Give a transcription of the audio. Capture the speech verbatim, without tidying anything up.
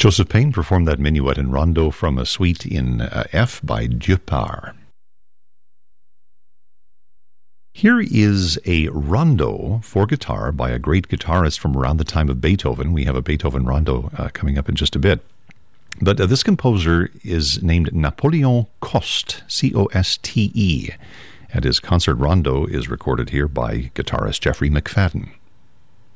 Joseph Payne performed that minuet and rondo from a suite in uh, F by Dupart. Here is a rondo for guitar by a great guitarist from around the time of Beethoven. We have a Beethoven rondo uh, coming up in just a bit. But uh, this composer is named Napoleon Coste, C O S T E, and his concert rondo is recorded here by guitarist Jeffrey McFadden.